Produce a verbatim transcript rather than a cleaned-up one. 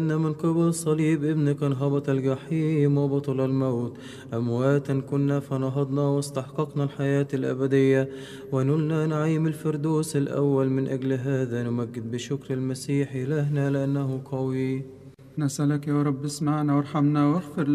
إن من قبل صليب ابنك انهبط الجحيم وبطل الموت، أمواتا كنا فنهضنا واستحققنا الحياة الأبدية ونلنا نعيم الفردوس الأول. من أجل هذا نمجد بشكر المسيح إلهنا لأنه قوي. نسألك يا رب اسمعنا وارحمنا واغفر